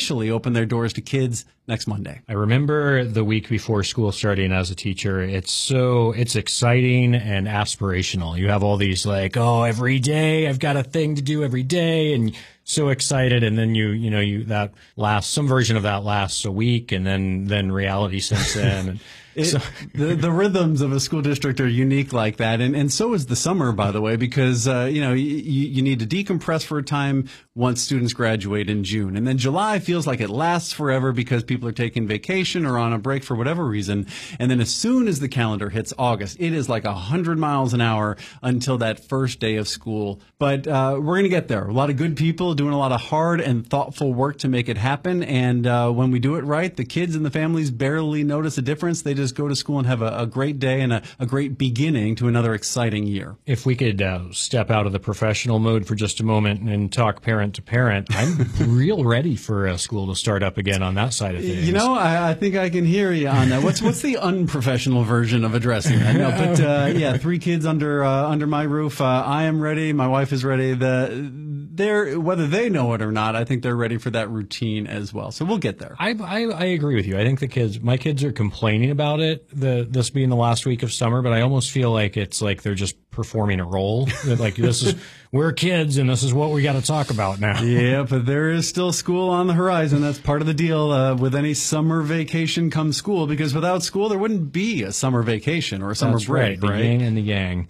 officially open their doors to kids next Monday. I remember the week before school starting as a teacher. It's exciting and aspirational. You have all these like, oh, every day I've got a thing to do every day, and so excited. And then some version of that lasts a week, and then reality sinks in. And the rhythms of a school district are unique like that. And so is the summer, by the way, because, you need to decompress for a time once students graduate in June. And then July feels like it lasts forever because people are taking vacation or on a break for whatever reason. And then as soon as the calendar hits August, it is like 100 miles an hour until that first day of school. But we're going to get there. A lot of good people doing a lot of hard and thoughtful work to make it happen. And when we do it right, the kids and the families barely notice a difference. They just go to school and have a great day and a great beginning to another exciting year. If we could step out of the professional mode for just a moment and talk parent to parent, I'm real ready for school to start up again on that side of things. You know, I think I can hear you on that. What's the unprofessional version of addressing that? No, but 3 kids under my roof. I am ready. My wife is ready. Whether they know it or not, I think they're ready for that routine as well. So we'll get there. I agree with you. I think my kids are complaining about it, this being the last week of summer, but I almost feel like it's like they're just performing a role. Like we're kids and this is what we got to talk about now. Yeah, but there is still school on the horizon. That's part of the deal. With any summer vacation comes school, because without school there wouldn't be a summer vacation or a summer break. Right, the yin and the yang.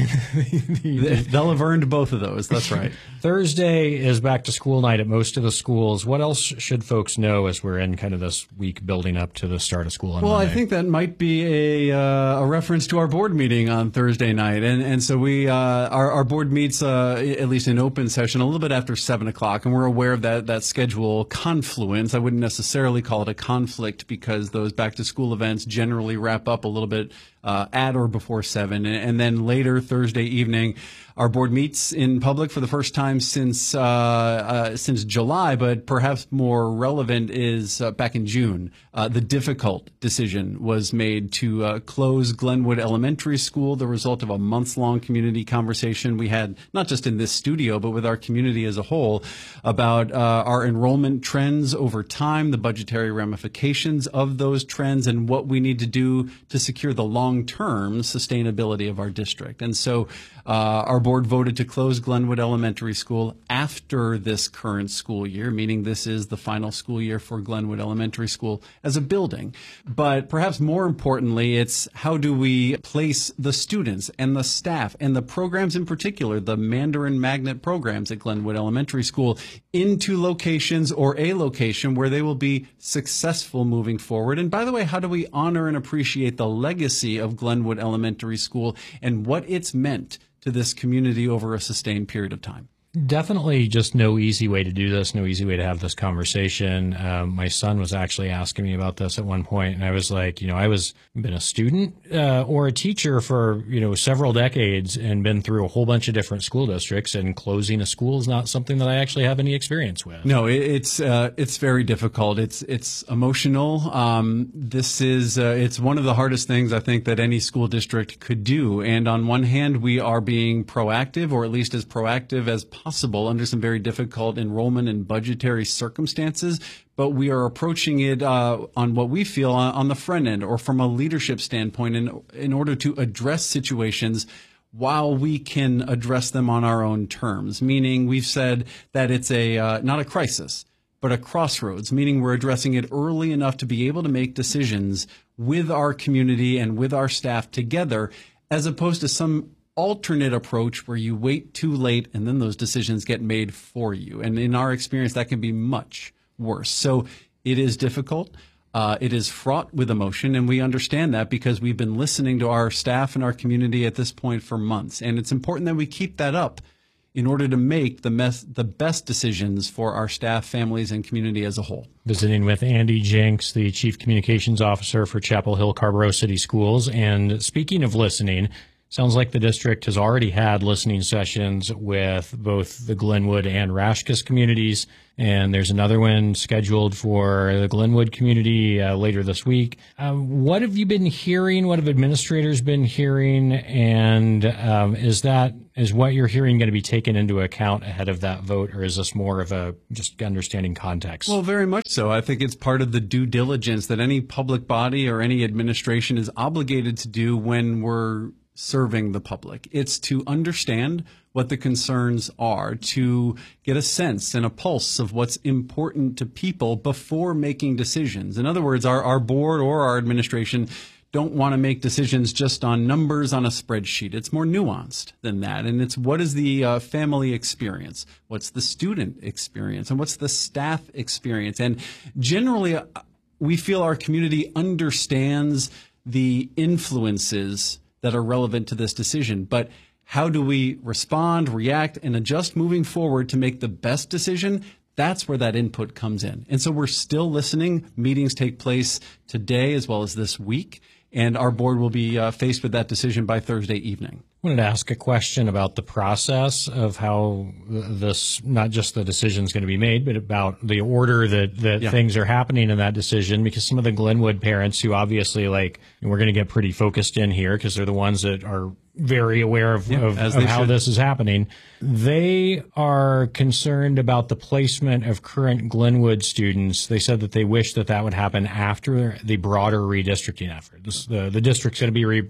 They'll have earned both of those. That's right. Thursday is back to school night at most of the schools. What else should folks know as we're in kind of this week building up to the start of school on Monday? I think that might be a reference to our board meeting on Thursday night. And so we our board meets at least in open session a little bit after 7 o'clock, and we're aware of that schedule confluence. I wouldn't necessarily call it a conflict, because those back to school events generally wrap up a little bit at or before 7, and then later Thursday evening, our board meets in public for the first time since July, but perhaps more relevant is back in June. The difficult decision was made to close Glenwood Elementary School, the result of a months-long community conversation we had, not just in this studio, but with our community as a whole, about our enrollment trends over time, the budgetary ramifications of those trends, and what we need to do to secure the long-term sustainability of our district. And so our board voted to close Glenwood Elementary School after this current school year, meaning this is the final school year for Glenwood Elementary School as a building. But perhaps more importantly, it's how do we place the students and the staff and the programs, in particular, the Mandarin Magnet programs at Glenwood Elementary School, into locations or a location where they will be successful moving forward. And by the way, how do we honor and appreciate the legacy of Glenwood Elementary School and what it's meant to this community over a sustained period of time? Definitely just no easy way to do this, no easy way to have this conversation. My son was actually asking me about this at one point, and I was like, been a student or a teacher for, several decades and been through a whole bunch of different school districts, and closing a school is not something that I actually have any experience with. No, it's very difficult. It's emotional. It's one of the hardest things I think that any school district could do. And on one hand, we are being proactive, or at least as proactive as possible under some very difficult enrollment and budgetary circumstances, but we are approaching it on what we feel on the front end, or from a leadership standpoint, in order to address situations while we can address them on our own terms. Meaning, we've said that it's not a crisis, but a crossroads, meaning we're addressing it early enough to be able to make decisions with our community and with our staff together, as opposed to some alternate approach where you wait too late and then those decisions get made for you. And in our experience, that can be much worse. So it is difficult. It is fraught with emotion, and we understand that because we've been listening to our staff and our community at this point for months. And it's important that we keep that up in order to make the best decisions for our staff, families, and community as a whole. Visiting with Andy Jenks, the Chief Communications Officer for Chapel Hill Carrboro City Schools. And speaking of listening, Sounds like the district has already had listening sessions with both the Glenwood and Rashkus communities, and there's another one scheduled for the Glenwood community later this week. What have you been hearing? What have administrators been hearing? And is what you're hearing going to be taken into account ahead of that vote, or is this more of a just understanding context? Well, very much so. I think it's part of the due diligence that any public body or any administration is obligated to do when we're serving the public. It's to understand what the concerns are, to get a sense and a pulse of what's important to people before making decisions. In other words, our board or our administration don't want to make decisions just on numbers on a spreadsheet. It's more nuanced than that. And it's what is the family experience? What's the student experience? And what's the staff experience? And generally, we feel our community understands the influences that are relevant to this decision. But how do we respond, react, and adjust moving forward to make the best decision? That's where that input comes in. And so we're still listening. Meetings take place today as well as this week. And our board will be faced with that decision by Thursday evening. I wanted to ask a question about the process of how this, not just the decision is going to be made, but about the order that things are happening in that decision, because some of the Glenwood parents who obviously we're going to get pretty focused in here because they're the ones that are very aware of how this is happening. They are concerned about the placement of current Glenwood students. They said that they wish that would happen after the broader redistricting effort. The district's going to be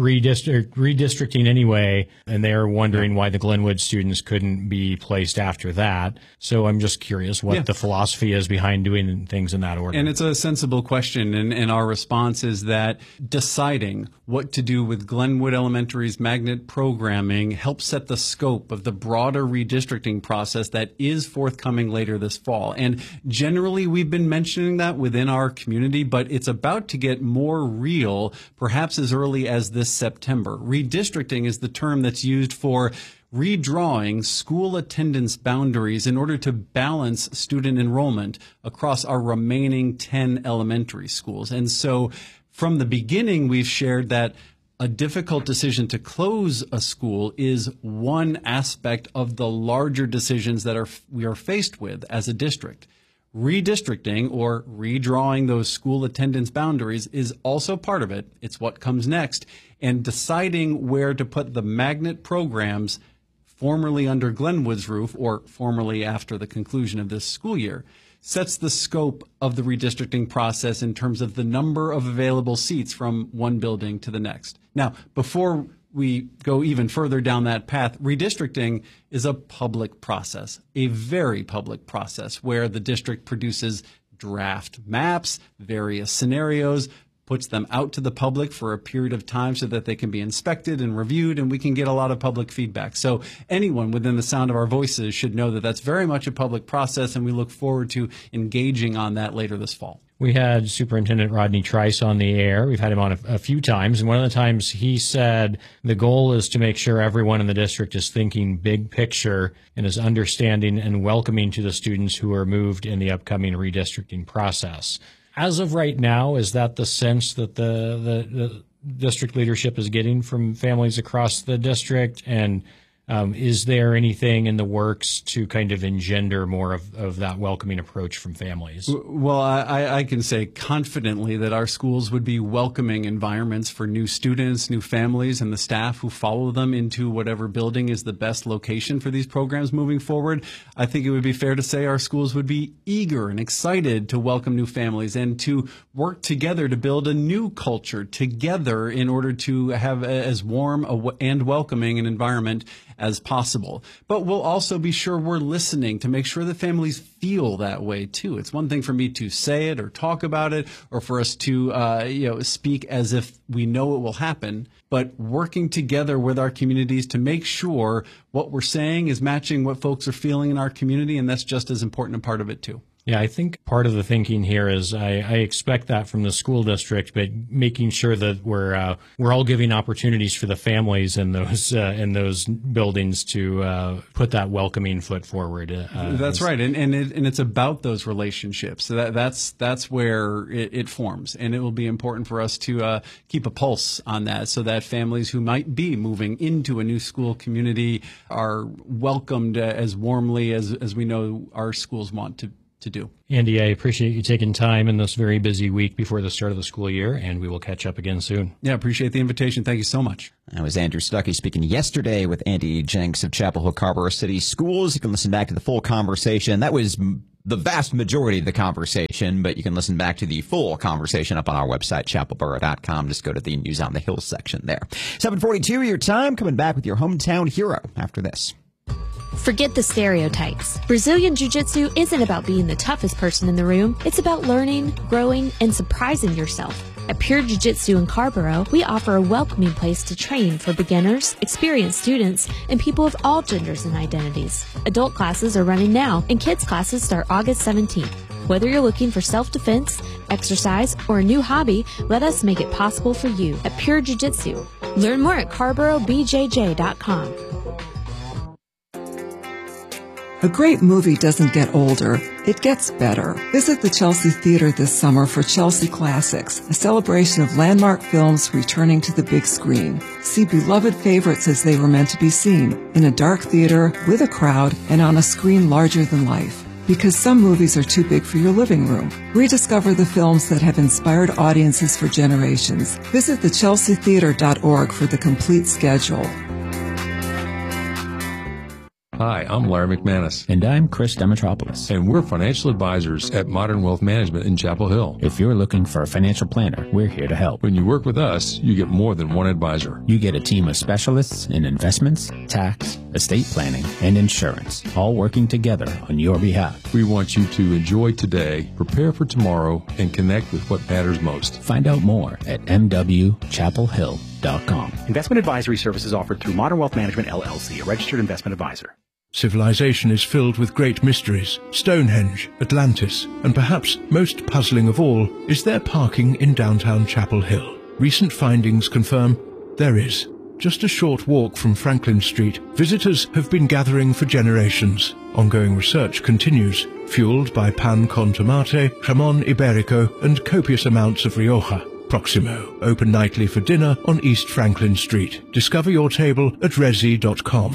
redistricting anyway, and they're wondering why the Glenwood students couldn't be placed after that. So I'm just curious what the philosophy is behind doing things in that order. And it's a sensible question, and our response is that deciding what to do with Glenwood Elementary's magnet programming helps set the scope of the broader redistricting process that is forthcoming later this fall. And generally, we've been mentioning that within our community, but it's about to get more real, perhaps as early as this September. Redistricting is the term that's used for redrawing school attendance boundaries in order to balance student enrollment across our remaining 10 elementary schools. And so from the beginning, we've shared that a difficult decision to close a school is one aspect of the larger decisions that we are faced with as a district. Redistricting, or redrawing those school attendance boundaries, is also part of it. It's what comes next. And deciding where to put the magnet programs formerly under Glenwood's roof, or formerly after the conclusion of this school year, sets the scope of the redistricting process in terms of the number of available seats from one building to the next. Now, before we go even further down that path, redistricting is a public process, a very public process, where the district produces draft maps, various scenarios, puts them out to the public for a period of time so that they can be inspected and reviewed, and we can get a lot of public feedback. So anyone within the sound of our voices should know that that's very much a public process, and we look forward to engaging on that later this fall. We had Superintendent Rodney Trice on the air. We've had him on a few times, and one of the times he said the goal is to make sure everyone in the district is thinking big picture and is understanding and welcoming to the students who are moved in the upcoming redistricting process. As of right now, is that the sense that the district leadership is getting from families across the district? And is there anything in the works to kind of engender more of that welcoming approach from families? Well, I can say confidently that our schools would be welcoming environments for new students, new families, and the staff who follow them into whatever building is the best location for these programs moving forward. I think it would be fair to say our schools would be eager and excited to welcome new families and to work together to build a new culture together in order to have as warm and welcoming an environment as possible. But we'll also be sure we're listening to make sure that families feel that way too. It's one thing for me to say it or talk about it, or for us to speak as if we know it will happen, but working together with our communities to make sure what we're saying is matching what folks are feeling in our community, and that's just as important a part of it too. Yeah, I think part of the thinking here is I expect that from the school district, but making sure that we're all giving opportunities for the families in those buildings to put that welcoming foot forward. That's right, and it's about those relationships. So that's where it forms, and it will be important for us to keep a pulse on that, so that families who might be moving into a new school community are welcomed as warmly as we know our schools want to do. Andy, I appreciate you taking time in this very busy week before the start of the school year, and we will catch up again soon. Yeah, appreciate the invitation. Thank you so much. That was Andrew Stuckey speaking yesterday with Andy Jenks of Chapel Hill Carrboro City Schools. You can listen back to the full conversation. That was the vast majority of the conversation, but you can listen back to the full conversation up on our website, chapelboro.com. Just go to the News on the Hill section there. 7:42 your time. Coming back with your hometown hero after this. Forget the stereotypes. Brazilian Jiu-Jitsu isn't about being the toughest person in the room. It's about learning, growing, and surprising yourself. At Pure Jiu-Jitsu in Carrboro, we offer a welcoming place to train for beginners, experienced students, and people of all genders and identities. Adult classes are running now, and kids classes start August 17th. Whether you're looking for self-defense, exercise, or a new hobby, let us make it possible for you at Pure Jiu-Jitsu. Learn more at CarrboroBJJ.com. A great movie doesn't get older, it gets better. Visit the Chelsea Theater this summer for Chelsea Classics, a celebration of landmark films returning to the big screen. See beloved favorites as they were meant to be seen, in a dark theater, with a crowd, and on a screen larger than life. Because some movies are too big for your living room. Rediscover the films that have inspired audiences for generations. Visit thechelseatheater.org for the complete schedule. Hi, I'm Larry McManus. And I'm Chris Demetropoulos. And we're financial advisors at Modern Wealth Management in Chapel Hill. If you're looking for a financial planner, we're here to help. When you work with us, you get more than one advisor. You get a team of specialists in investments, tax, estate planning, and insurance, all working together on your behalf. We want you to enjoy today, prepare for tomorrow, and connect with what matters most. Find out more at mwchapelhill.com. Investment advisory services offered through Modern Wealth Management, LLC, a registered investment advisor. Civilization is filled with great mysteries. Stonehenge, Atlantis, and perhaps most puzzling of all is there parking in downtown Chapel Hill. Recent findings confirm there is. Just a short walk from Franklin Street, visitors have been gathering for generations. Ongoing research continues, fueled by pan con tomate, jamón ibérico, and copious amounts of Rioja. Proximo, open nightly for dinner on East Franklin Street. Discover your table at resi.com.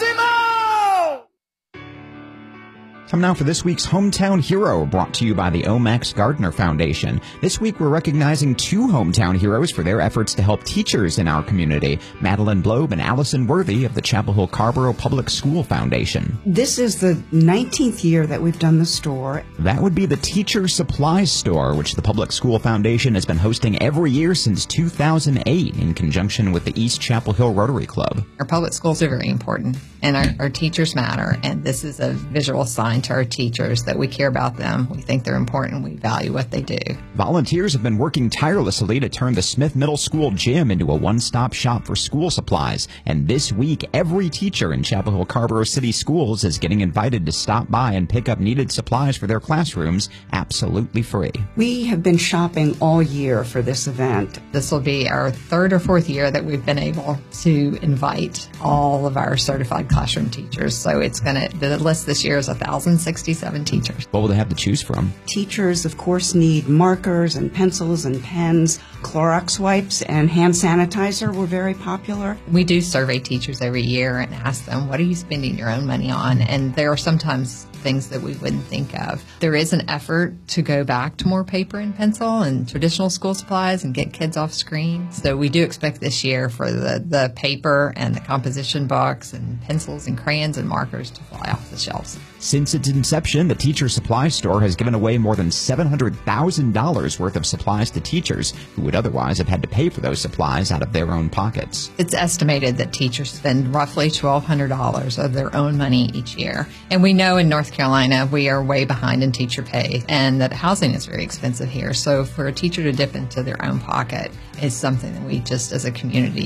Time now for this week's Hometown Hero, brought to you by the Omax Gardner Foundation. This week we're recognizing two hometown heroes for their efforts to help teachers in our community, Madeline Blobe and Allison Worthy of the Chapel Hill Carrboro Public School Foundation. This is the 19th year that we've done the store. That would be the Teacher Supplies Store, which the Public School Foundation has been hosting every year since 2008 in conjunction with the East Chapel Hill Rotary Club. Our public schools are very important, and our teachers matter, and this is a visual sign to our teachers that we care about them. We think they're important. We value what they do. Volunteers have been working tirelessly to turn the Smith Middle School gym into a one-stop shop for school supplies. And this week, every teacher in Chapel Hill Carrboro City Schools is getting invited to stop by and pick up needed supplies for their classrooms absolutely free. We have been shopping all year for this event. This will be our third or fourth year that we've been able to invite all of our certified classroom teachers. So the list this year is 1,067 teachers. What will they have to choose from? Teachers, of course, need markers and pencils and pens. Clorox wipes and hand sanitizer were very popular. We do survey teachers every year and ask them, what are you spending your own money on? And there are sometimes things that we wouldn't think of. There is an effort to go back to more paper and pencil and traditional school supplies and get kids off screen. So we do expect this year for the paper and the composition books and pencils and crayons and markers to fly off the shelves. Since its inception, the Teacher Supply Store has given away more than $700,000 worth of supplies to teachers who would otherwise have had to pay for those supplies out of their own pockets. It's estimated that teachers spend roughly $1,200 of their own money each year. And we know in North Carolina we are way behind in teacher pay and that housing is very expensive here. So for a teacher to dip into their own pocket is something that we just as a community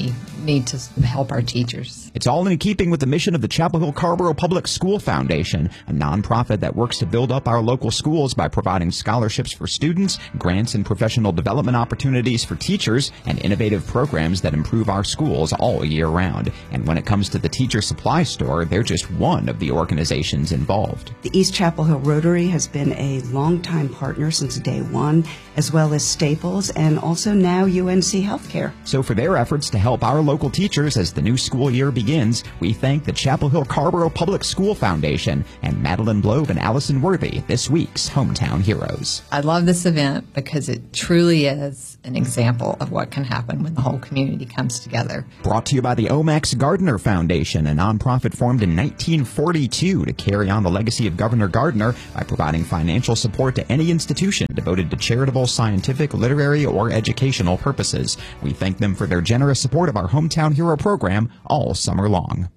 need to help our teachers. It's all in keeping with the mission of the Chapel Hill Carrboro Public School Foundation, a nonprofit that works to build up our local schools by providing scholarships for students, grants and professional development opportunities for teachers, and innovative programs that improve our schools all year round. And when it comes to the Teacher Supply Store, they're just one of the organizations involved. The East Chapel Hill Rotary has been a longtime partner since day one, as well as Staples and also now UNC Healthcare. So for their efforts to help our local teachers as the new school year begins, we thank the Chapel Hill Carrboro Public School Foundation and Madeline Blobe and Allison Worthy, this week's Hometown Heroes. I love this event because it truly is an example of what can happen when the whole community comes together. Brought to you by the Omax Gardner Foundation, a nonprofit formed in 1942 to carry on the legacy of Governor Gardner by providing financial support to any institution devoted to charitable, scientific, literary, or educational purposes. We thank them for their generous support of our Hometown Hero program all summer long.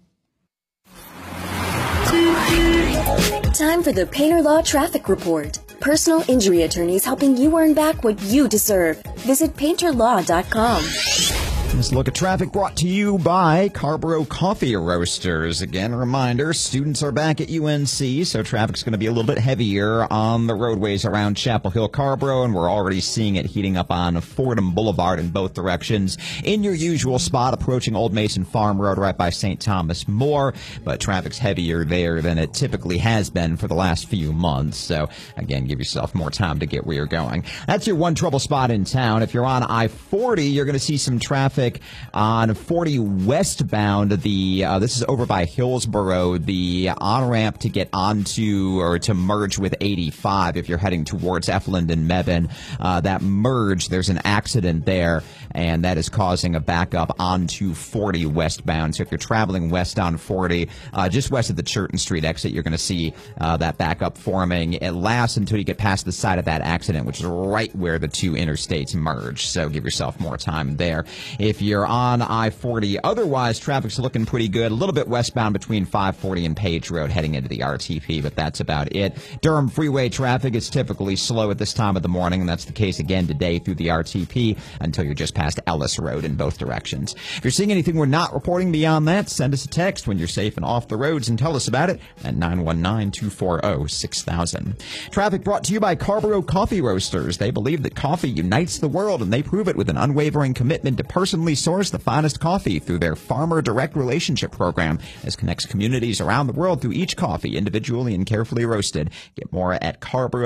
Time for the Painter Law Traffic Report. Personal injury attorneys helping you earn back what you deserve. Visit painterlaw.com. This look at traffic brought to you by Carrboro Coffee Roasters. Again, a reminder, students are back at UNC, so traffic's going to be a little bit heavier on the roadways around Chapel Hill, Carrboro, and we're already seeing it heating up on Fordham Boulevard in both directions. In your usual spot, approaching Old Mason Farm Road right by St. Thomas More, but traffic's heavier there than it typically has been for the last few months. So, again, give yourself more time to get where you're going. That's your one trouble spot in town. If you're on I-40, you're going to see some traffic on 40 westbound. This is over by Hillsboro. The on-ramp to get onto or to merge with 85 if you're heading towards Efland and Mebane. That merge, there's an accident there, and that is causing a backup onto 40 westbound. So if you're traveling west on 40, just west of the Churton Street exit, you're going to see that backup forming. It lasts until you get past the side of that accident, which is right where the two interstates merge. So give yourself more time there. If you're on I-40, otherwise, traffic's looking pretty good. A little bit westbound between 540 and Page Road heading into the RTP, but that's about it. Durham Freeway traffic is typically slow at this time of the morning, and that's the case again today through the RTP until you're just past Ellis Road in both directions. If you're seeing anything we're not reporting beyond that, send us a text when you're safe and off the roads and tell us about it at 919-240-6000. Traffic brought to you by Carrboro Coffee Roasters. They believe that coffee unites the world, and they prove it with an unwavering commitment to personally source the finest coffee through their Farmer Direct Relationship Program. This connects communities around the world through each coffee, individually and carefully roasted. Get more at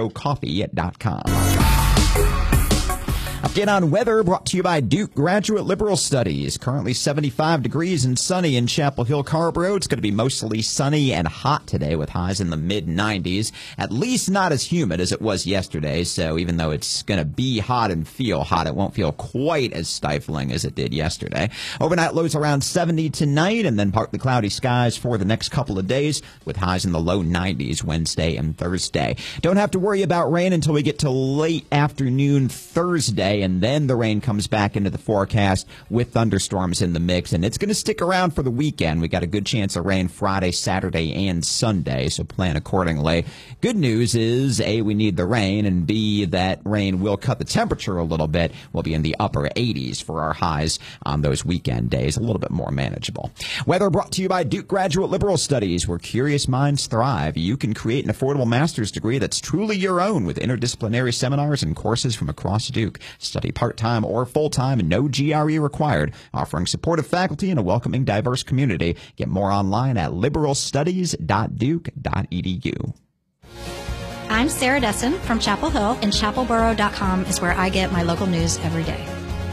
CarrboroCoffee.com. Update on weather brought to you by Duke Graduate Liberal Studies. Currently 75 degrees and sunny in Chapel Hill, Carrboro. It's going to be mostly sunny and hot today with highs in the mid-90s. At least not as humid as it was yesterday. So even though it's going to be hot and feel hot, it won't feel quite as stifling as it did yesterday. Overnight lows around 70 tonight, and then partly cloudy skies for the next couple of days with highs in the low 90s Wednesday and Thursday. Don't have to worry about rain until we get to late afternoon Thursday. And then the rain comes back into the forecast with thunderstorms in the mix, and it's going to stick around for the weekend. We got a good chance of rain Friday, Saturday, and Sunday, so plan accordingly. Good news is, A, we need the rain, and B, that rain will cut the temperature a little bit. We'll be in the upper 80s for our highs on those weekend days, a little bit more manageable. Weather brought to you by Duke Graduate Liberal Studies, where curious minds thrive. You can create an affordable master's degree that's truly your own with interdisciplinary seminars and courses from across Duke. Study part-time or full-time and no GRE required, offering supportive faculty and a welcoming, diverse community. Get more online at liberalstudies.duke.edu. I'm Sarah Dessen from Chapel Hill, and chapelboro.com is where I get my local news every day.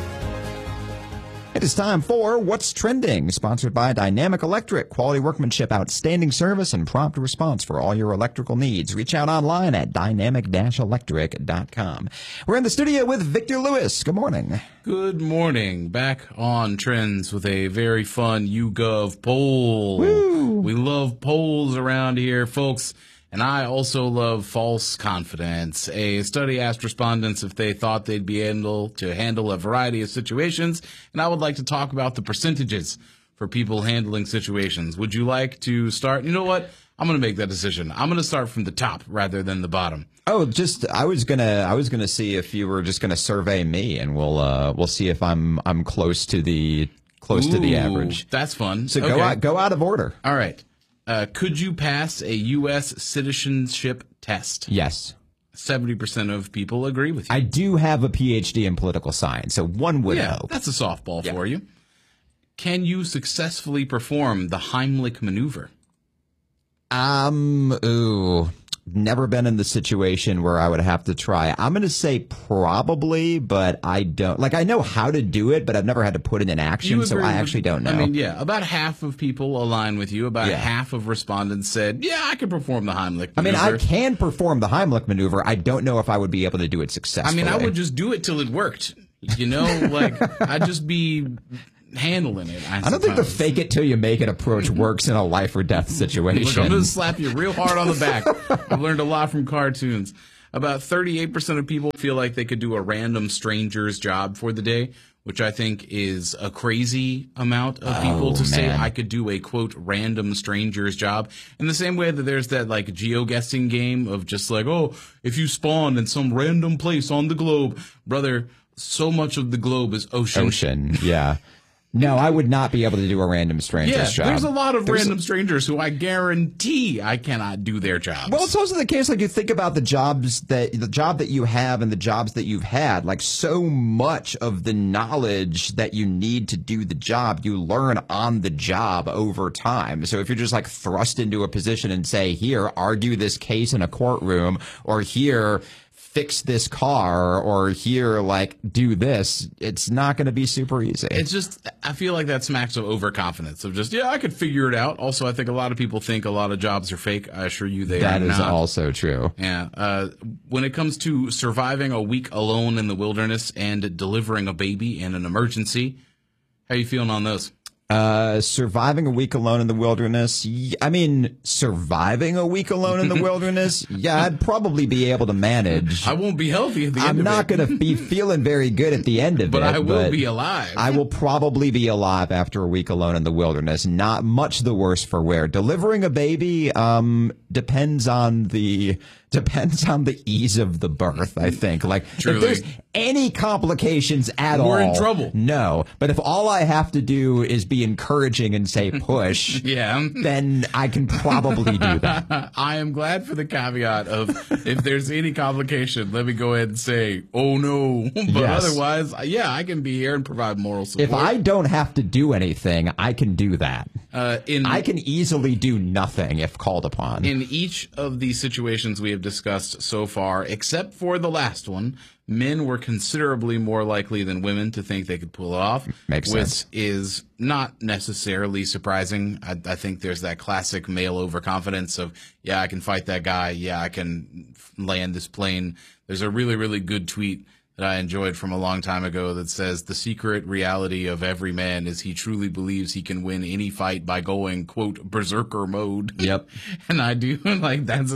It is time for What's Trending, sponsored by Dynamic Electric. Quality workmanship, outstanding service, and prompt response for all your electrical needs. Reach out online at dynamic-electric.com. We're in the studio with Victor Lewis. Good morning. Good morning. Back on trends with a very fun YouGov poll. Woo! We love polls around here, folks. And I also love false confidence. A study asked respondents if they thought they'd be able to handle a variety of situations, and I would like to talk about the percentages for people handling situations. Would you like to start? You know what? I'm going to make that decision. I'm going to start from the top rather than the bottom. Oh, I was gonna see if you were just gonna survey me, and we'll see if I'm close to the close to the average. That's fun. So Okay. go out of order. All right. Could you pass a U.S. citizenship test? Yes. 70% of people agree with you. I do have a PhD in political science, so one would hope. That's a softball for you. Can you successfully perform the Heimlich maneuver? Never been in the situation where I would have to try. I'm going to say probably, but I don't. Like, I know how to do it, but I've never had to put it in action, so I actually don't know. I mean, about half of people align with you. About half of respondents said, I can perform the Heimlich maneuver. I mean, I can perform the Heimlich maneuver. I don't know if I would be able to do it successfully. I mean, I would just do it till it worked. You know, like, I'd just be handling it. I don't think the fake it till you make it approach works in a life or death situation. Look, I'm going to slap you real hard on the back. I've learned a lot from cartoons. About 38% of people feel like they could do a random stranger's job for the day, which I think is a crazy amount of people to say I could do a, quote, random stranger's job. In the same way that there's that, like, geo-guessing game of just like, if you spawn in some random place on the globe, brother, so much of the globe is ocean. Yeah. No, I would not be able to do a random stranger's job. There's a lot of random strangers who I guarantee I cannot do their jobs. Well, it's also the case, like, you think about the job that you have and the jobs that you've had, like, so much of the knowledge that you need to do the job, you learn on the job over time. So if you're just, like, thrust into a position and say, here, argue this case in a courtroom, or here, fix this car, or here, like, do this, it's not going to be super easy. It's just, I feel like that smacks of overconfidence of just, I could figure it out. Also, I think a lot of people think a lot of jobs are fake. I assure you they are not. That is also true. Yeah. When it comes to surviving a week alone in the wilderness and delivering a baby in an emergency, how are you feeling on those? Surviving a week alone in the wilderness. I mean, surviving a week alone in the wilderness. Yeah, I'd probably be able to manage. I won't be healthy at the end of it. I'm not going to be feeling very good at the end of it. But I will be alive. I will probably be alive after a week alone in the wilderness. Not much the worse for wear. Delivering a baby, depends on the ease of the birth, I think. Like, Truly. if there's any complications at all, we're in trouble. No. But if all I have to do is be encouraging and say push, then I can probably do that. I am glad for the caveat of if there's any complication, let me go ahead and say, oh no. But otherwise, I can be here and provide moral support. If I don't have to do anything, I can do that. I can easily do nothing if called upon. In each of the situations we have discussed so far, except for the last one, men were considerably more likely than women to think they could pull it off. Makes sense. Which is not necessarily surprising. I think there's that classic male overconfidence of, I can fight that guy. I can land this plane. There's a really, really good tweet that I enjoyed from a long time ago that says the secret reality of every man is he truly believes he can win any fight by going, quote, berserker mode. Yep. And I do like that's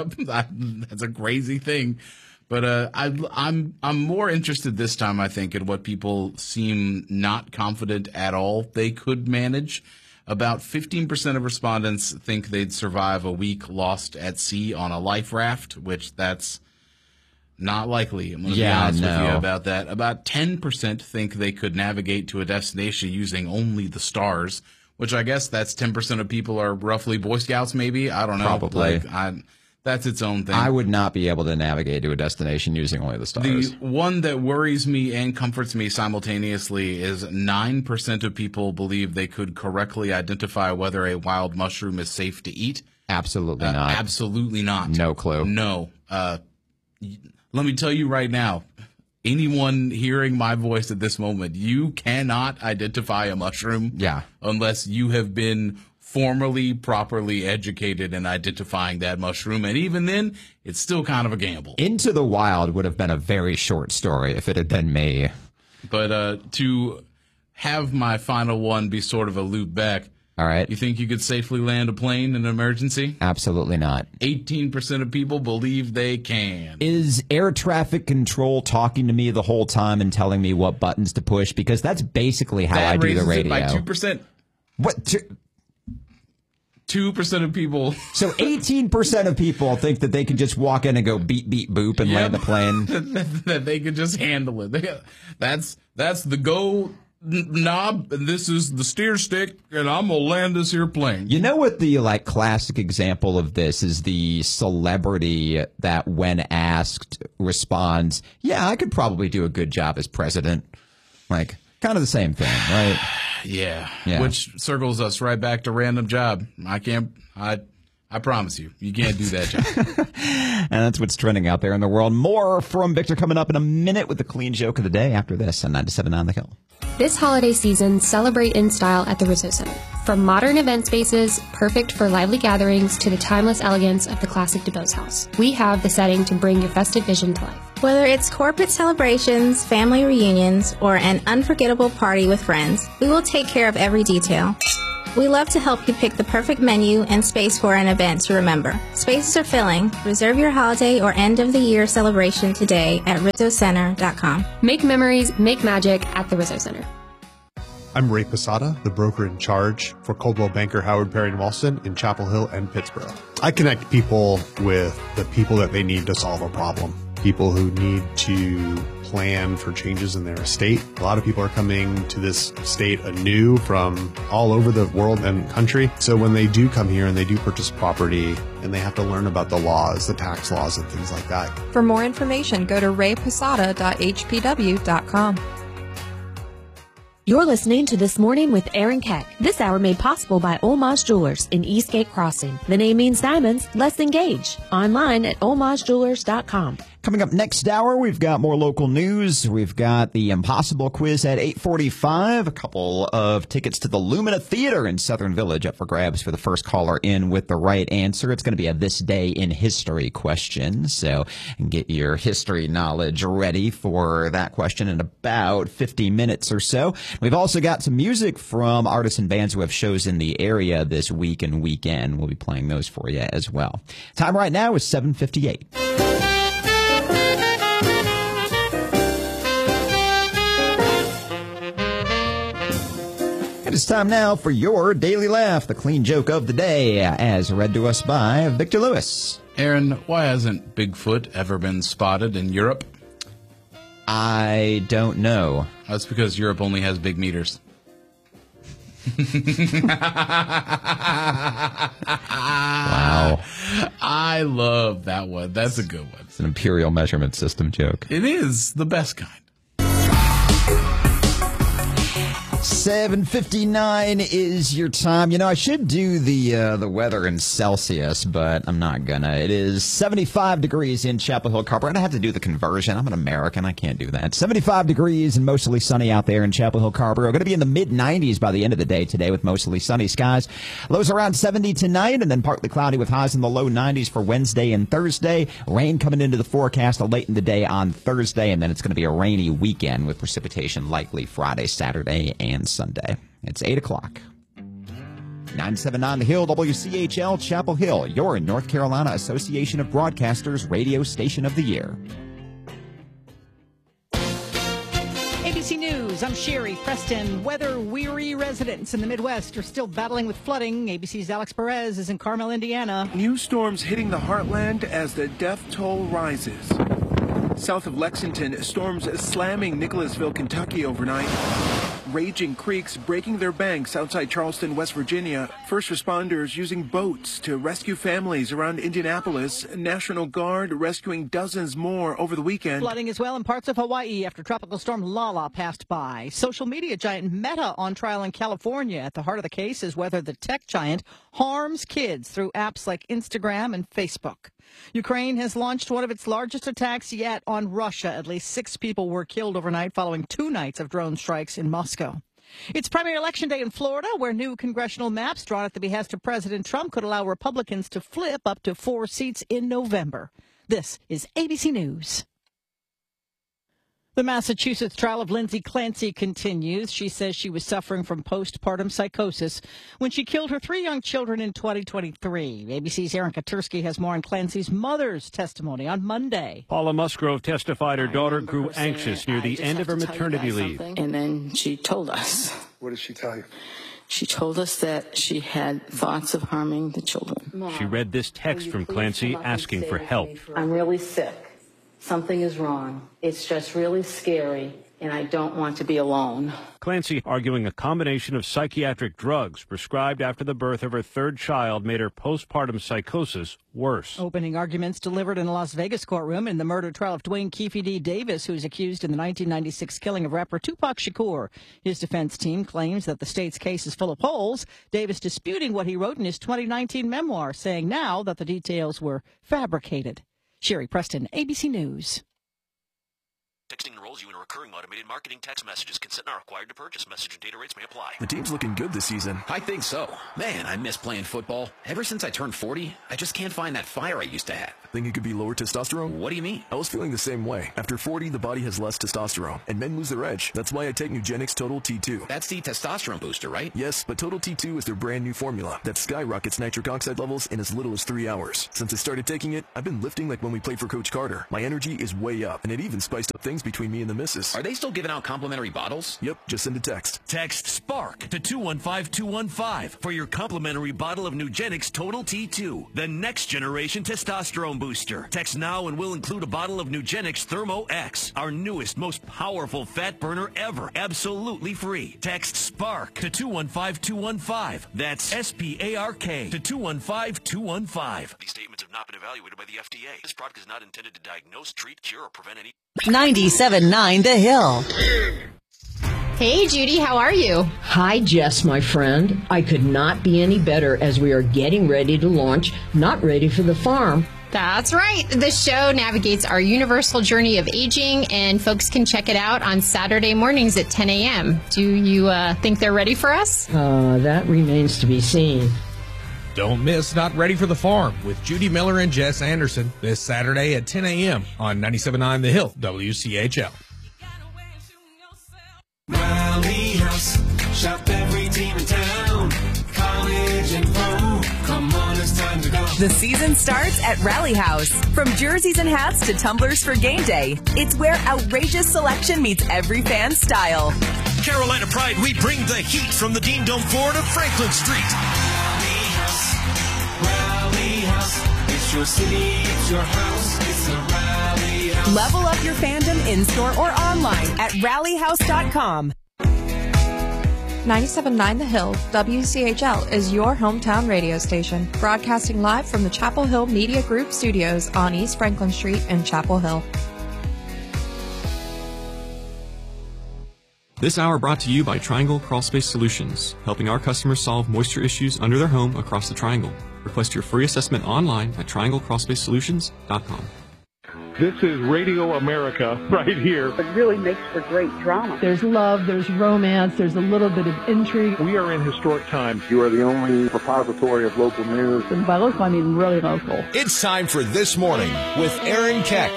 a crazy thing. But I'm more interested this time, I think, in what people seem not confident at all they could manage. About 15% of respondents think they'd survive a week lost at sea on a life raft, which that's not likely. I'm going to be honest with you about that. About 10% think they could navigate to a destination using only the stars, which I guess that's 10% of people are roughly Boy Scouts, maybe. I don't know. Probably. That's its own thing. I would not be able to navigate to a destination using only the stars. The one that worries me and comforts me simultaneously is 9% of people believe they could correctly identify whether a wild mushroom is safe to eat. Absolutely not. Absolutely not. No clue. No. Let me tell you right now, anyone hearing my voice at this moment, you cannot identify a mushroom unless you have been formally, properly educated in identifying that mushroom. And even then, it's still kind of a gamble. Into the Wild would have been a very short story if it had been me. But to have my final one be sort of a loop back, all right. You think you could safely land a plane in an emergency? Absolutely not. 18% of people believe they can. Is air traffic control talking to me the whole time and telling me what buttons to push? Because that's basically how I do the radio. That raises it by 2%. What? 2% of people. So 18% of people think that they can just walk in and go beep, beep, boop and land the plane. That they can just handle it. That's the go knob, and this is the steer stick, and I'm gonna land this here plane. You know what the classic example of this is? The celebrity that, when asked, responds, "Yeah, I could probably do a good job as president." Kind of the same thing, right? Yeah. Which circles us right back to random job. I promise you can't do that job. And that's what's trending out there in the world. More from Victor coming up in a minute with the clean joke of the day after this on 97.9 The Hill. This holiday season, celebrate in style at the Rizzo Center. From modern event spaces, perfect for lively gatherings, to the timeless elegance of the classic DuBose House, we have the setting to bring your festive vision to life. Whether it's corporate celebrations, family reunions, or an unforgettable party with friends, we will take care of every detail. We love to help you pick the perfect menu and space for an event to remember. Spaces are filling. Reserve your holiday or end-of-the-year celebration today at RizzoCenter.com. Make memories, make magic at the Rizzo Center. I'm Ray Posada, the broker in charge for Coldwell Banker Howard Perry & Walston in Chapel Hill and Pittsburgh. I connect people with the people that they need to solve a problem. People who need to plan for changes in their estate. A lot of people are coming to this state anew from all over the world and country. So when they do come here and they do purchase property and they have to learn about the laws, the tax laws and things like that. For more information, go to rayposada.hpw.com. You're listening to This Morning with Aaron Keck. This hour made possible by Olmaz Jewelers in Eastgate Crossing. The name means diamonds. Let's engage. Online at olmazjewelers.com. Coming up next hour, we've got more local news. We've got the Impossible quiz at 8:45. A couple of tickets to the Lumina Theater in Southern Village up for grabs for the first caller in with the right answer. It's going to be a This Day in History question. So get your history knowledge ready for that question in about 50 minutes or so. We've also got some music from artists and bands who have shows in the area this week and weekend. We'll be playing those for you as well. Time right now is 7:58. It's time now for your Daily Laugh, the clean joke of the day, as read to us by Victor Lewis. Aaron, why hasn't Bigfoot ever been spotted in Europe? I don't know. That's because Europe only has big meters. Wow. I love that one. That's a good one. It's an imperial measurement system joke. It is the best kind. 7:59 is your time. You know, I should do the weather in Celsius, but I'm not gonna. It is 75 degrees in Chapel Hill, Carpenter. I have to do the conversion. I'm an American. I can't do that. 75 degrees and mostly sunny out there in Chapel Hill, Carpenter. Going to be in the mid-90s by the end of the day today with mostly sunny skies. Lows around 70 tonight, and then partly cloudy with highs in the low 90s for Wednesday and Thursday. Rain coming into the forecast late in the day on Thursday, and then it's going to be a rainy weekend with precipitation likely Friday, Saturday, and Sunday. It's 8 o'clock. 979 The Hill, WCHL, Chapel Hill, your North Carolina Association of Broadcasters Radio Station of the Year. ABC News, I'm Sherry Preston. Weather-weary residents in the Midwest are still battling with flooding. ABC's Alex Perez is in Carmel, Indiana. New storms hitting the heartland as the death toll rises. South of Lexington, storms slamming Nicholasville, Kentucky overnight. Raging creeks breaking their banks outside Charleston, West Virginia. First responders using boats to rescue families around Indianapolis. National Guard rescuing dozens more over the weekend. Flooding as well in parts of Hawaii after Tropical Storm Lala passed by. Social media giant Meta on trial in California. At the heart of the case is whether the tech giant harms kids through apps like Instagram and Facebook. Ukraine has launched one of its largest attacks yet on Russia. At least 6 people were killed overnight following 2 nights of drone strikes in Moscow. It's primary election day in Florida, where new congressional maps drawn at the behest of President Trump could allow Republicans to flip up to 4 seats in November. This is ABC News. The Massachusetts trial of Lindsay Clancy continues. She says she was suffering from postpartum psychosis when she killed her 3 young children in 2023. ABC's Aaron Katursky has more on Clancy's mother's testimony on Monday. Paula Musgrove testified her daughter grew anxious near the end of her maternity leave. And then she told us. What did she tell you? She told us that she had thoughts of harming the children. She read this text from Clancy asking for help. I'm really sick. Something is wrong. It's just really scary. and I don't want to be alone. Clancy arguing a combination of psychiatric drugs prescribed after the birth of her third child made her postpartum psychosis worse. Opening arguments delivered in a Las Vegas courtroom in the murder trial of Dwayne Keefe D. Davis, who is accused in the 1996 killing of rapper Tupac Shakur. His defense team claims that the state's case is full of holes, Davis disputing what he wrote in his 2019 memoir, saying now that the details were fabricated. Sherry Preston, ABC News. Texting enrolls you in a recurring automated marketing text messages. Consent not required to purchase. Message and data rates may apply. The team's looking good this season. I think so. Man, I miss playing football. Ever since I turned 40, I just can't find that fire I used to have. Think it could be lower testosterone? What do you mean? I was feeling the same way. After 40, the body has less testosterone, and men lose their edge. That's why I take Nugenix Total T2. That's the testosterone booster, right? Yes, but Total T2 is their brand new formula that skyrockets nitric oxide levels in as little as 3 hours. Since I started taking it, I've been lifting like when we played for Coach Carter. My energy is way up, and it even spiced up things between me and the missus. Are they still giving out complimentary bottles? Yep, just send a text. Text SPARK to 215-215 for your complimentary bottle of Nugenix Total T2, the next generation testosterone booster. Text now and we'll include a bottle of Nugenix Thermo X, our newest, most powerful fat burner ever, absolutely free. Text SPARK to 215-215. That's SPARK to 215-215. These statements have not been evaluated by the FDA. This product is not intended to diagnose, treat, cure, or prevent any... 97.9 The Hill. Hey, Judy, how are you? Hi, Jess, my friend. I could not be any better as we are getting ready to launch Not Ready for the Farm. That's right. The show navigates our universal journey of aging, and folks can check it out on Saturday mornings at 10 a.m. Do you think they're ready for us? That remains to be seen. Don't miss Not Ready for the Farm with Judy Miller and Jess Anderson this Saturday at 10 a.m. on 97.9 The Hill, WCHL. Rally House, shop every team in town, college and pro, come on, it's time to go. The season starts at Rally House. From jerseys and hats to tumblers for game day, it's where outrageous selection meets every fan's style. Carolina Pride, we bring the heat from the Dean Dome floor to Franklin Street. Rally House, it's your city, it's your house, it's a Rally House. Level up your fandom in-store or online at rallyhouse.com. 97.9 The Hill, WCHL, is your hometown radio station, broadcasting live from the Chapel Hill Media Group studios on East Franklin Street in Chapel Hill. This hour brought to you by Triangle Crawlspace Solutions, helping our customers solve moisture issues under their home across the Triangle. Request your free assessment online at trianglecrawlspacesolutions.com. This is Radio America right here. It really makes for great drama. There's love, there's romance, there's a little bit of intrigue. We are in historic times. You are the only repository of local news. And by local, I mean really local. It's time for This Morning with Aaron Keck.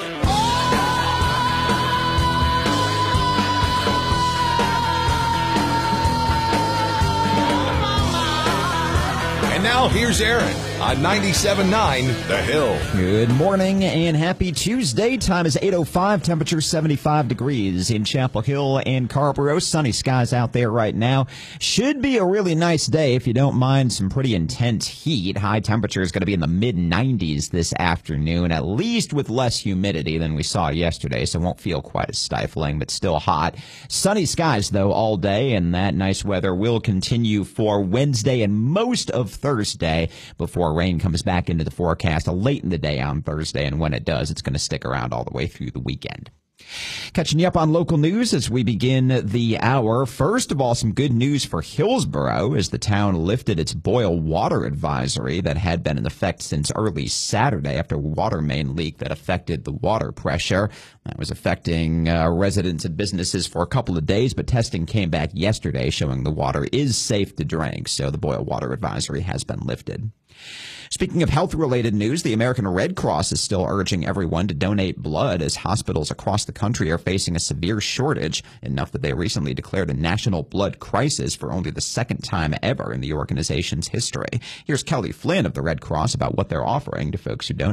Now, here's Aaron on 97.9 The Hill. Good morning and happy Tuesday. Time is 8:05. Temperature 75 degrees in Chapel Hill and Carrboro. Sunny skies out there right now. Should be a really nice day if you don't mind some pretty intense heat. High temperature is going to be in the mid-90s this afternoon, at least with less humidity than we saw yesterday, so it won't feel quite as stifling, but still hot. Sunny skies, though, all day, and that nice weather will continue for Wednesday and most of Thursday before rain comes back into the forecast late in the day on Thursday, and when it does, it's going to stick around all the way through the weekend. Catching you up on local news as we begin the hour. First of all, some good news for Hillsborough as the town lifted its boil water advisory that had been in effect since early Saturday after a water main leak that affected the water pressure. That was affecting residents and businesses for a couple of days, but testing came back yesterday showing the water is safe to drink, so the boil water advisory has been lifted. Speaking of health-related news, the American Red Cross is still urging everyone to donate blood as hospitals across the country are facing a severe shortage, enough that they recently declared a national blood crisis for only the second time ever in the organization's history. Here's Kelly Flynn of the Red Cross about what they're offering to folks who donate.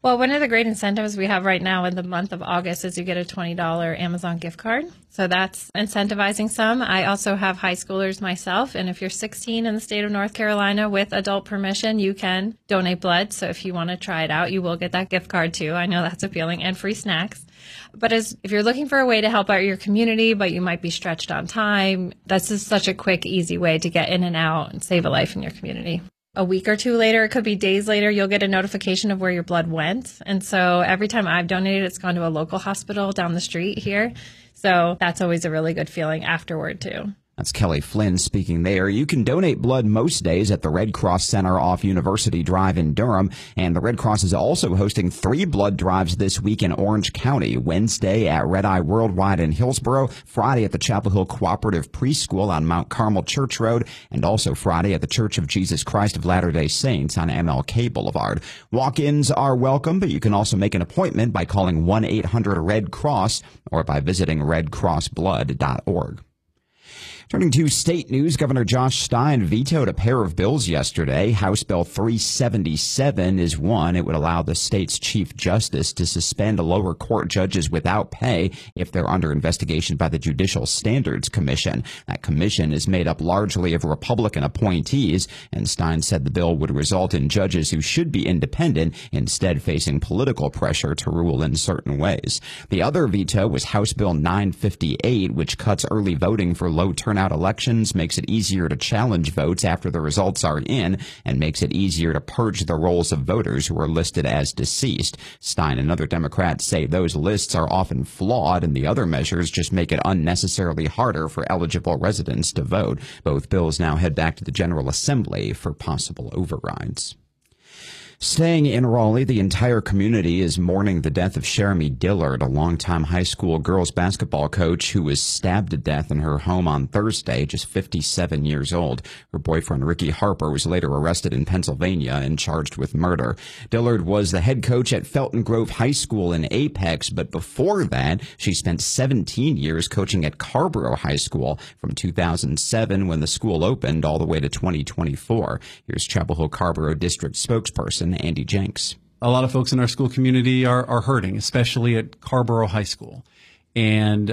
Well, one of the great incentives we have right now in the month of August is you get a $20 Amazon gift card. So that's incentivizing some. I also have high schoolers myself. And if you're 16 in the state of North Carolina with adult permission, you can donate blood. So if you want to try it out, you will get that gift card too. I know that's appealing, and free snacks. But if you're looking for a way to help out your community, but you might be stretched on time, this is such a quick, easy way to get in and out and save a life in your community. A week or two later, it could be days later, you'll get a notification of where your blood went. And so every time I've donated, it's gone to a local hospital down the street here. So that's always a really good feeling afterward, too. That's Kelly Flynn speaking there. You can donate blood most days at the Red Cross Center off University Drive in Durham. And the Red Cross is also hosting 3 blood drives this week in Orange County. Wednesday at Red Eye Worldwide in Hillsboro, Friday at the Chapel Hill Cooperative Preschool on Mount Carmel Church Road, and also Friday at the Church of Jesus Christ of Latter-day Saints on MLK Boulevard. Walk-ins are welcome, but you can also make an appointment by calling 1-800-RED-CROSS or by visiting redcrossblood.org. Turning to state news, Governor Josh Stein vetoed a pair of bills yesterday. House Bill 377 is one. It would allow the state's chief justice to suspend lower court judges without pay if they're under investigation by the Judicial Standards Commission. That commission is made up largely of Republican appointees, and Stein said the bill would result in judges who should be independent instead facing political pressure to rule in certain ways. The other veto was House Bill 958, which cuts early voting for low turnout elections, makes it easier to challenge votes after the results are in, and makes it easier to purge the rolls of voters who are listed as deceased. Stein and other Democrats say those lists are often flawed, and the other measures just make it unnecessarily harder for eligible residents to vote. Both bills now head back to the General Assembly for possible overrides. Staying in Raleigh, the entire community is mourning the death of Sheremy Dillard, a longtime high school girls basketball coach who was stabbed to death in her home on Thursday, just 57 years old. Her boyfriend, Ricky Harper, was later arrested in Pennsylvania and charged with murder. Dillard was the head coach at Felton Grove High School in Apex, but before that, she spent 17 years coaching at Carborough High School from 2007 when the school opened all the way to 2024. Here's Chapel Hill Carborough District spokesperson Andy Jenks. A lot of folks in our school community are hurting, especially at Carborough High School. And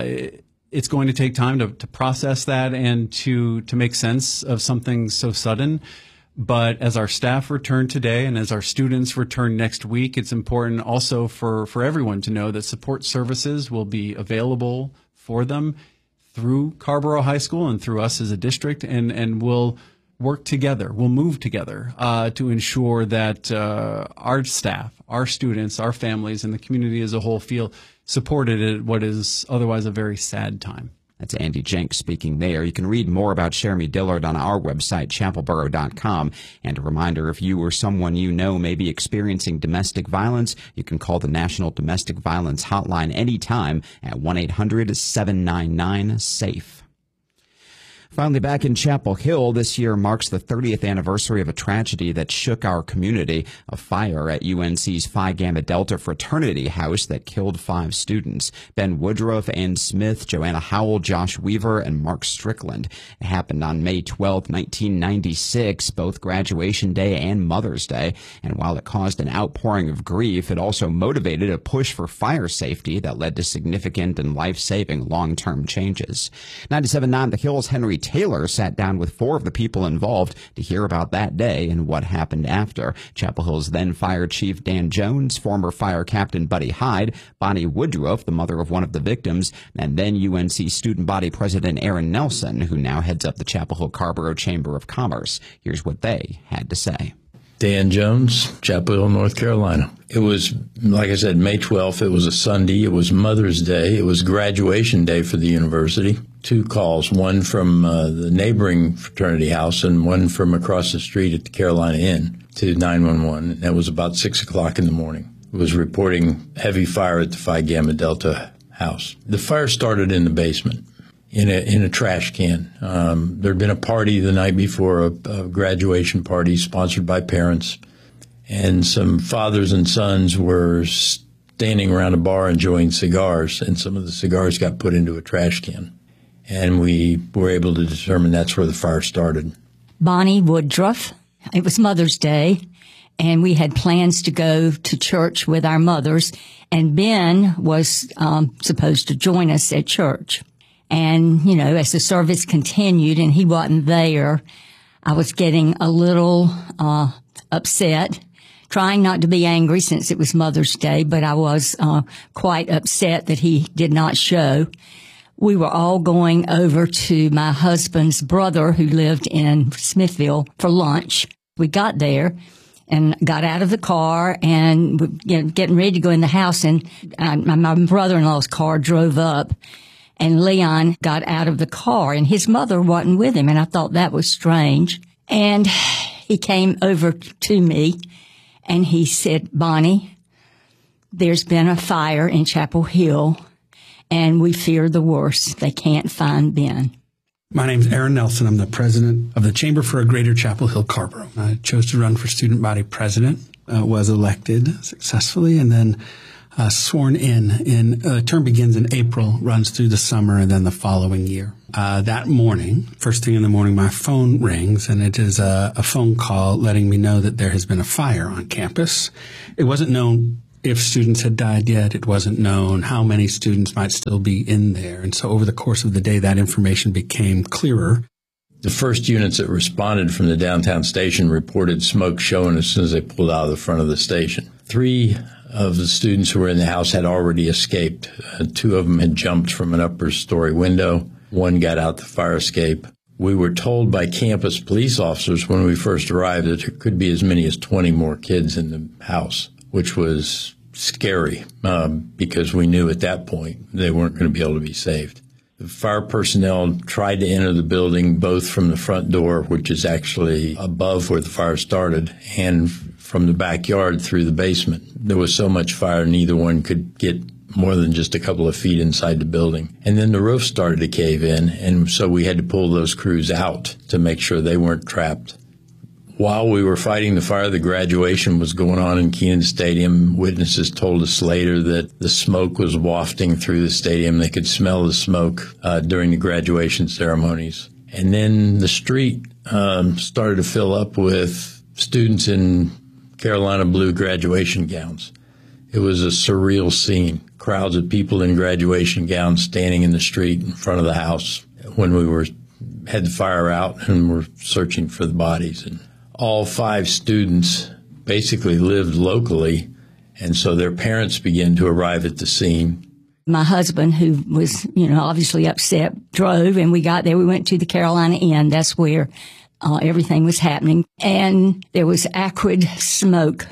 it's going to take time to process that and to make sense of something so sudden. But as our staff return today and as our students return next week, it's important also for everyone to know that support services will be available for them through Carborough High School and through us as a district, and we'll work together. We'll move together to ensure that our staff, our students, our families, and the community as a whole feel supported at what is otherwise a very sad time. That's Andy Jenks speaking there. You can read more about Sheremy Dillard on our website, chapelboro.com. And a reminder, if you or someone you know may be experiencing domestic violence, you can call the National Domestic Violence Hotline anytime at 1-800-799-SAFE. Finally, back in Chapel Hill, this year marks the 30th anniversary of a tragedy that shook our community, a fire at UNC's Phi Gamma Delta fraternity house that killed 5 students, Ben Woodruff, Ann Smith, Joanna Howell, Josh Weaver, and Mark Strickland. It happened on May 12, 1996, both graduation day and Mother's Day, and while it caused an outpouring of grief, it also motivated a push for fire safety that led to significant and life-saving long-term changes. 97.9 The Hill's Henry Taylor sat down with 4 of the people involved to hear about that day and what happened after. Chapel Hill's then Fire Chief Dan Jones, former Fire Captain Buddy Hyde, Bonnie Woodruff, the mother of one of the victims, and then UNC Student Body President Aaron Nelson, who now heads up the Chapel Hill Carborough Chamber of Commerce. Here's what they had to say. Dan Jones, Chapel Hill, North Carolina. It was, like I said, May 12th. It was a Sunday. It was Mother's Day. It was graduation day for the university. 2 calls, one from the neighboring fraternity house and one from across the street at the Carolina Inn to 911. That was about 6 o'clock in the morning. It was reporting heavy fire at the Phi Gamma Delta house. The fire started in the basement. In a trash can. There'd been a party the night before, a graduation party sponsored by parents, and some fathers and sons were standing around a bar enjoying cigars, and some of the cigars got put into a trash can. And we were able to determine that's where the fire started. Bonnie Woodruff. It was Mother's Day, and we had plans to go to church with our mothers, and Ben was supposed to join us at church. And, you know, as the service continued and he wasn't there, I was getting a little upset, trying not to be angry since it was Mother's Day, but I was quite upset that he did not show. We were all going over to my husband's brother who lived in Smithville for lunch. We got there and got out of the car and getting ready to go in the house, and my brother-in-law's car drove up. And Leon got out of the car, and his mother wasn't with him, and I thought that was strange. And he came over to me, and he said, Bonnie, there's been a fire in Chapel Hill, and we fear the worst. They can't find Ben. My name's Aaron Nelson. I'm the president of the Chamber for a Greater Chapel Hill Carrboro. I chose to run for student body president, was elected successfully, and then sworn in. Term begins in April, runs through the summer, and then the following year. That morning, first thing in the morning, my phone rings, and it is a phone call letting me know that there has been a fire on campus. It wasn't known if students had died yet. It wasn't known how many students might still be in there. And so over the course of the day, that information became clearer. The first units that responded from the downtown station reported smoke showing as soon as they pulled out of the front of the station. 3 of the students who were in the house had already escaped. 2 of them had jumped from an upper story window. 1 got out the fire escape. We were told by campus police officers when we first arrived that there could be as many as 20 more kids in the house, which was scary because we knew at that point they weren't going to be able to be saved. The fire personnel tried to enter the building both from the front door, which is actually above where the fire started, and from the backyard through the basement. There was so much fire, neither one could get more than just a couple of feet inside the building. And then the roof started to cave in, and so we had to pull those crews out to make sure they weren't trapped. While we were fighting the fire, the graduation was going on in Kenan Stadium. Witnesses told us later that the smoke was wafting through the stadium. They could smell the smoke during the graduation ceremonies. And then the street started to fill up with students in Carolina blue graduation gowns. It was a surreal scene. Crowds of people in graduation gowns standing in the street in front of the house when we had the fire out and were searching for the bodies. And all 5 students basically lived locally, and so their parents began to arrive at the scene. My husband, who was, obviously upset, drove, and we got there. We went to the Carolina Inn. That's where everything was happening. And there was acrid smoke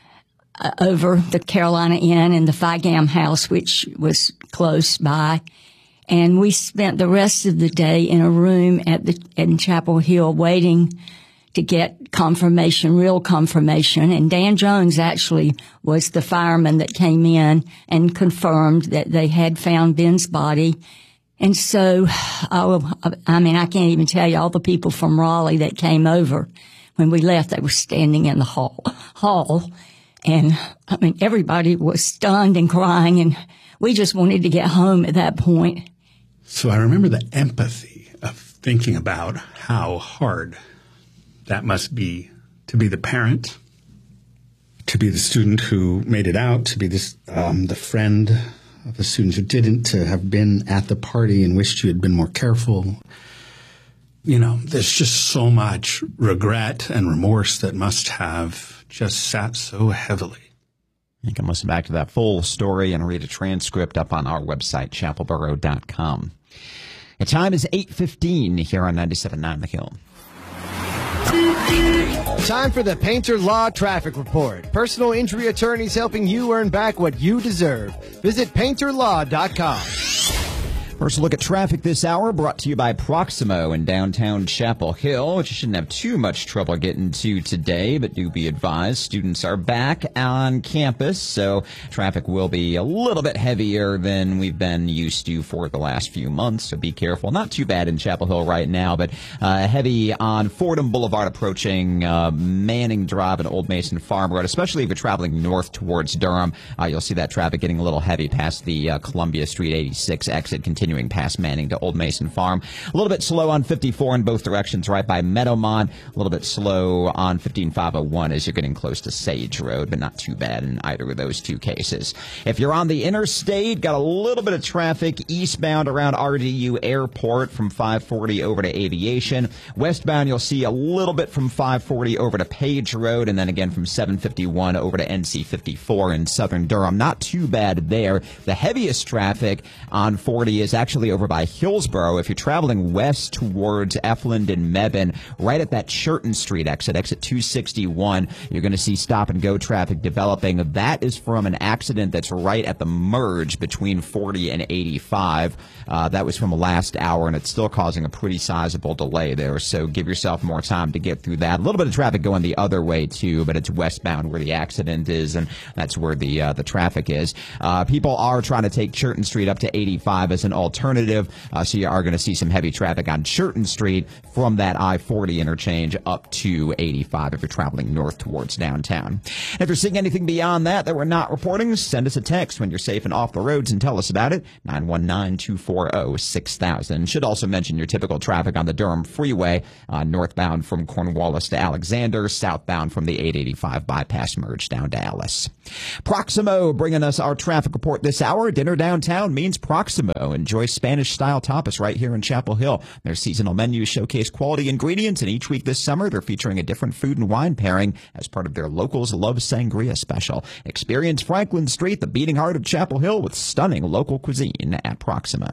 over the Carolina Inn and the Phi Gam house, which was close by. And we spent the rest of the day in a room in Chapel Hill waiting to get confirmation, real confirmation. And Dan Jones actually was the fireman that came in and confirmed that they had found Ben's body. And so, I can't even tell you all the people from Raleigh that came over. When we left, they were standing in the hall. And, everybody was stunned and crying, and we just wanted to get home at that point. So I remember the empathy of thinking about how hard that must be to be the parent, to be the student who made it out, to be the friend of the students who didn't, to have been at the party and wished you had been more careful. There's just so much regret and remorse that must have just sat so heavily. You can listen back to that full story and read a transcript up on our website, chapelboro.com. The time is 8:15 here on 97.9 The Hill. Time for the Painter Law Traffic Report. Personal injury attorneys helping you earn back what you deserve. Visit painterlaw.com. First look at traffic this hour brought to you by Proximo in downtown Chapel Hill, which you shouldn't have too much trouble getting to today, but do be advised students are back on campus, so traffic will be a little bit heavier than we've been used to for the last few months, so be careful. Not too bad in Chapel Hill right now, but heavy on Fordham Boulevard approaching Manning Drive and Old Mason Farm Road, especially if you're traveling north towards Durham. You'll see that traffic getting a little heavy past the Columbia Street 86 exit, continuing continuing past Manning to Old Mason Farm. A little bit slow on 54 in both directions right by Meadowmont. A little bit slow on 15501 as you're getting close to Sage Road, but not too bad in either of those two cases. If you're on the interstate, got a little bit of traffic eastbound around RDU Airport from 540 over to Aviation. Westbound, you'll see a little bit from 540 over to Page Road, and then again from 751 over to NC 54 in southern Durham. Not too bad there. The heaviest traffic on 40 is actually over by Hillsborough. If you're traveling west towards Efland and Mebane, right at that Churton Street exit 261, you're going to see stop-and-go traffic developing. That is from an accident that's right at the merge between 40 and 85. That was from last hour, and it's still causing a pretty sizable delay there, so give yourself more time to get through that. A little bit of traffic going the other way, too, but it's westbound where the accident is, and that's where the traffic is. People are trying to take Churton Street up to 85 as an alternative, so you are going to see some heavy traffic on Churton Street from that I-40 interchange up to 85 if you're traveling north towards downtown. If you're seeing anything beyond that we're not reporting, send us a text when you're safe and off the roads and tell us about it. 919-240-6000. Should also mention your typical traffic on the Durham Freeway, northbound from Cornwallis to Alexander, southbound from the 885 bypass merge down to Alice. Proximo bringing us our traffic report this hour. Dinner downtown means Proximo. Enjoy Spanish-style tapas right here in Chapel Hill. Their seasonal menus showcase quality ingredients, and each week this summer they're featuring a different food and wine pairing as part of their Locals Love Sangria special. Experience Franklin Street, the beating heart of Chapel Hill, with stunning local cuisine at Proximo.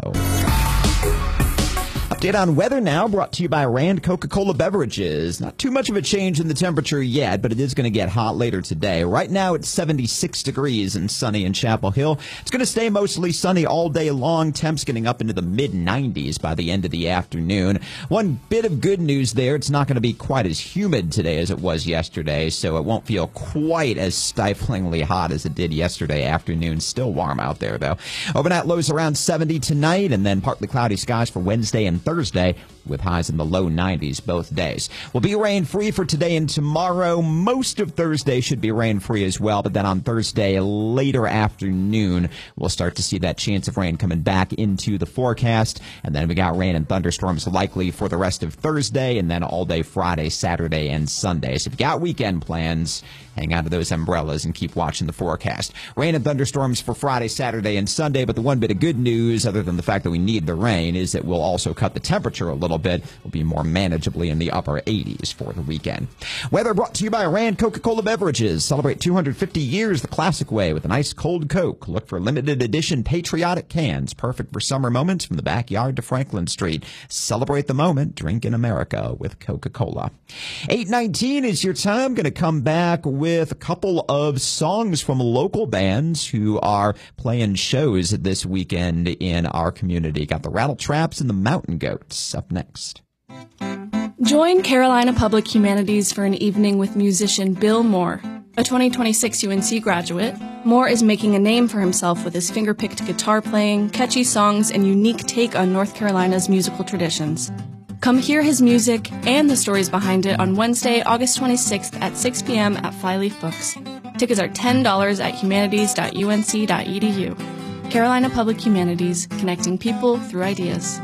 Update on weather now, brought to you by Rand Coca-Cola Beverages. Not too much of a change in the temperature yet, but it is going to get hot later today. Right now it's 76 degrees and sunny in Chapel Hill. It's going to stay mostly sunny all day long. Temps getting up into the mid-90s by the end of the afternoon. One bit of good news there, it's not going to be quite as humid today as it was yesterday, so it won't feel quite as stiflingly hot as it did yesterday afternoon. Still warm out there, though. Overnight lows around 70 tonight, and then partly cloudy skies for Wednesday and Thursday, with highs in the low 90s both days. We'll be rain-free for today and tomorrow. Most of Thursday should be rain-free as well, but then on Thursday, later afternoon, we'll start to see that chance of rain coming back into the forecast. And then we got rain and thunderstorms likely for the rest of Thursday, and then all day Friday, Saturday, and Sunday. So if you got weekend plans, hang on to those umbrellas and keep watching the forecast. Rain and thunderstorms for Friday, Saturday, and Sunday, but the one bit of good news, other than the fact that we need the rain, is that we'll also cut the temperature a little bit. Will be more manageably in the upper 80s for the weekend. Weather brought to you by Rand Coca-Cola Beverages. Celebrate 250 years the classic way with an ice cold Coke. Look for limited edition patriotic cans, perfect for summer moments from the backyard to Franklin Street. Celebrate the moment. Drink in America with Coca-Cola. 8:19 is your time. Going to come back with a couple of songs from local bands who are playing shows this weekend in our community. Got the Rattle Traps and the Mountain Goats up next. Join Carolina Public Humanities for an evening with musician Bill Moore. A 2026 UNC graduate, Moore is making a name for himself with his finger-picked guitar playing, catchy songs, and unique take on North Carolina's musical traditions. Come hear his music and the stories behind it on Wednesday, August 26th at 6 p.m. at Flyleaf Books. Tickets are $10 at humanities.unc.edu. Carolina Public Humanities, connecting people through ideas.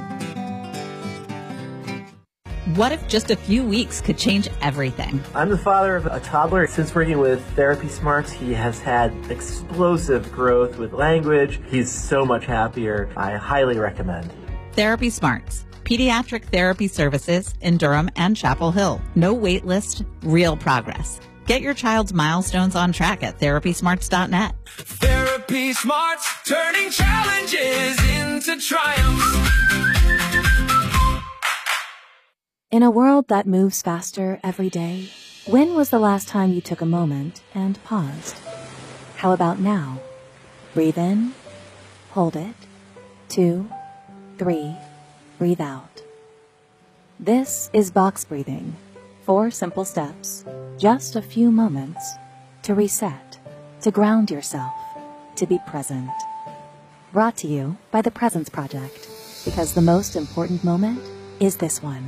What if just a few weeks could change everything? I'm the father of a toddler. Since working with Therapy Smarts, he has had explosive growth with language. He's so much happier. I highly recommend. Therapy Smarts. Pediatric therapy services in Durham and Chapel Hill. No wait list, real progress. Get your child's milestones on track at therapysmarts.net. Therapy Smarts, turning challenges into triumphs. In a world that moves faster every day, when was the last time you took a moment and paused? How about now? Breathe in, hold it, 2, 3, breathe out. This is box breathing. 4 simple steps, just a few moments to reset, to ground yourself, to be present. Brought to you by the Presence Project, because the most important moment is this one.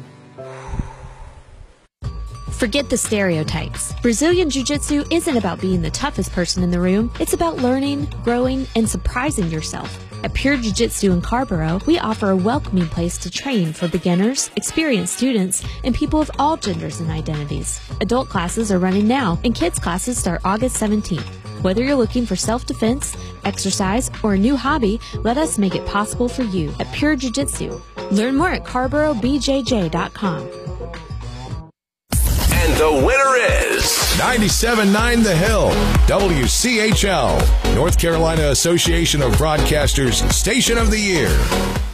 Forget the stereotypes. Brazilian Jiu-Jitsu isn't about being the toughest person in the room. It's about learning, growing, and surprising yourself. At Pure Jiu-Jitsu in Carborough, we offer a welcoming place to train for beginners, experienced students, and people of all genders and identities. Adult classes are running now, and kids classes start August 17th. Whether you're looking for self-defense, exercise, or a new hobby, let us make it possible for you at Pure Jiu-Jitsu. Learn more at CarboroughBJJ.com. And the winner is 97.9 The Hill, WCHL, North Carolina Association of Broadcasters Station of the Year.